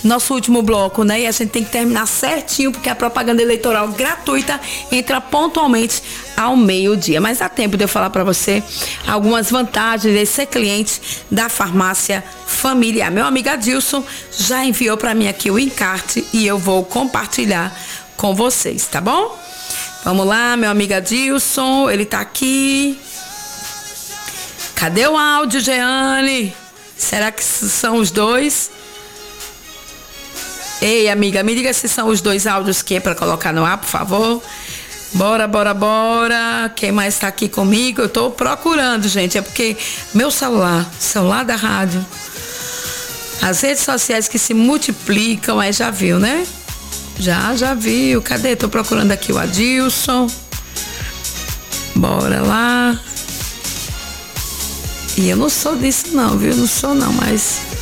nosso último bloco, né? E a gente tem que terminar certinho, porque a propaganda eleitoral gratuita entra pontualmente ao meio-dia. Mas dá tempo de eu falar para você algumas vantagens de ser cliente da Farmácia Familiar. Meu amigo Adilson já enviou para mim aqui o encarte e eu vou compartilhar com vocês, tá bom? Vamos lá, meu amigo Adilson, ele tá aqui. Cadê o áudio, Jeane? Será que são os dois? Ei, amiga, me diga se são os dois áudios que é para colocar no ar, por favor. Bora. Quem mais tá aqui comigo? Eu tô procurando, gente. É porque meu celular da rádio, as redes sociais que se multiplicam, aí já viu, né? Já viu. Cadê? Tô procurando aqui o Adilson. Bora lá. E eu não sou disso não, viu? Não sou não, mas